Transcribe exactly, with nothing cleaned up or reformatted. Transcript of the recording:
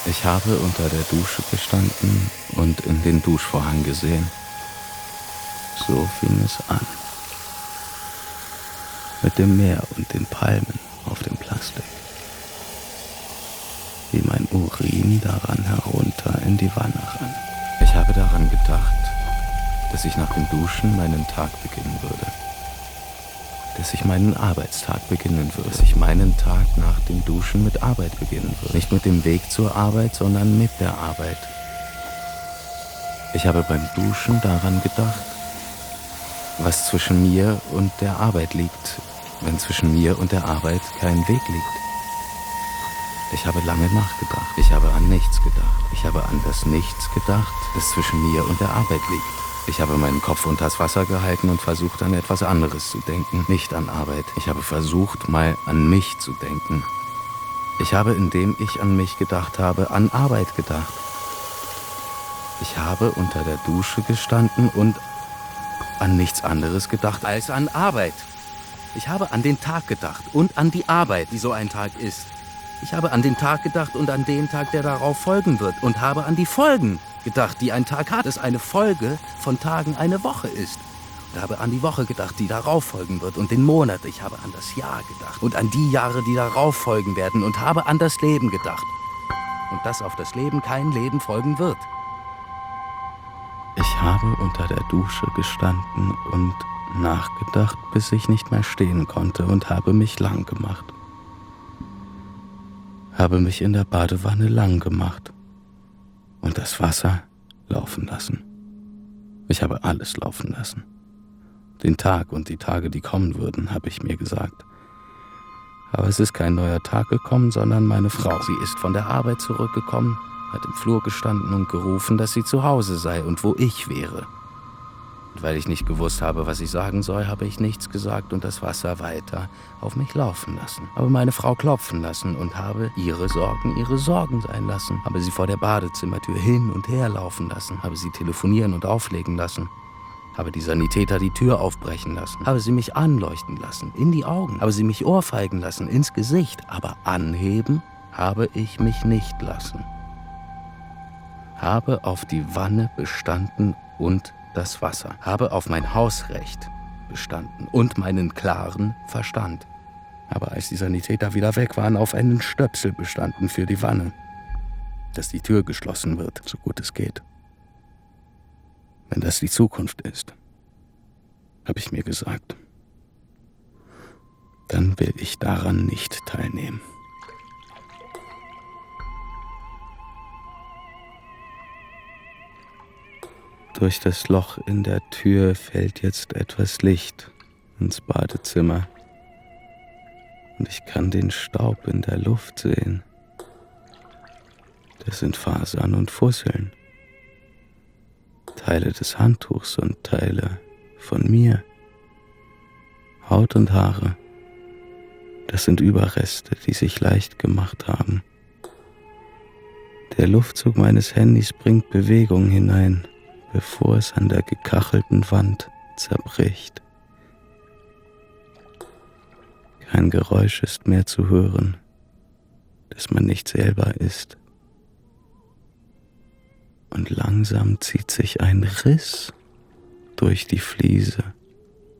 Ich habe unter der Dusche gestanden und in den Duschvorhang gesehen. So fing es an. Mit dem Meer und den Palmen auf dem Plastik. Wie mein Urin daran herunter in die Wanne rann. Ich habe daran gedacht, dass ich nach dem Duschen meinen Tag beginnen würde. Dass ich meinen Arbeitstag beginnen würde. Dass ich meinen Tag nach dem Duschen mit Arbeit beginnen würde. Nicht mit dem Weg zur Arbeit, sondern mit der Arbeit. Ich habe beim Duschen daran gedacht, was zwischen mir und der Arbeit liegt, wenn zwischen mir und der Arbeit kein Weg liegt. Ich habe lange nachgedacht. Ich habe an nichts gedacht. Ich habe an das Nichts gedacht, das zwischen mir und der Arbeit liegt. Ich habe meinen Kopf unters Wasser gehalten und versucht, an etwas anderes zu denken, nicht an Arbeit. Ich habe versucht, mal an mich zu denken. Ich habe, indem ich an mich gedacht habe, an Arbeit gedacht. Ich habe unter der Dusche gestanden und an nichts anderes gedacht als an Arbeit. Ich habe an den Tag gedacht und an die Arbeit, die so ein Tag ist. Ich habe an den Tag gedacht und an den Tag, der darauf folgen wird, und habe an die Folgen gedacht, die ein Tag hat, dass eine Folge von Tagen eine Woche ist. Und habe an die Woche gedacht, die darauf folgen wird, und den Monat. Ich habe an das Jahr gedacht und an die Jahre, die darauf folgen werden, und habe an das Leben gedacht. Und dass auf das Leben kein Leben folgen wird. Ich habe unter der Dusche gestanden und nachgedacht, bis ich nicht mehr stehen konnte, und habe mich lang gemacht. Habe mich in der Badewanne lang gemacht und das Wasser laufen lassen. Ich habe alles laufen lassen. Den Tag und die Tage, die kommen würden, habe ich mir gesagt. Aber es ist kein neuer Tag gekommen, sondern meine Frau. Sie ist von der Arbeit zurückgekommen, hat im Flur gestanden und gerufen, dass sie zu Hause sei und wo ich wäre. Und weil ich nicht gewusst habe, was ich sagen soll, habe ich nichts gesagt und das Wasser weiter auf mich laufen lassen. Habe meine Frau klopfen lassen und habe ihre Sorgen ihre Sorgen sein lassen. Habe sie vor der Badezimmertür hin und her laufen lassen. Habe sie telefonieren und auflegen lassen. Habe die Sanitäter die Tür aufbrechen lassen. Habe sie mich anleuchten lassen, in die Augen. Habe sie mich ohrfeigen lassen, ins Gesicht. Aber anheben habe ich mich nicht lassen. Habe auf die Wanne bestanden und das Wasser. Habe auf mein Hausrecht bestanden und meinen klaren Verstand. Aber als die Sanitäter wieder weg waren, auf einen Stöpsel bestanden für die Wanne. Dass die Tür geschlossen wird, so gut es geht. Wenn das die Zukunft ist, habe ich mir gesagt, dann will ich daran nicht teilnehmen. Durch das Loch in der Tür fällt jetzt etwas Licht ins Badezimmer. Und ich kann den Staub in der Luft sehen. Das sind Fasern und Fusseln. Teile des Handtuchs und Teile von mir. Haut und Haare. Das sind Überreste, die sich leicht gemacht haben. Der Luftzug meines Handys bringt Bewegung hinein, bevor es an der gekachelten Wand zerbricht. Kein Geräusch ist mehr zu hören, das man nicht selber ist. Und langsam zieht sich ein Riss durch die Fliese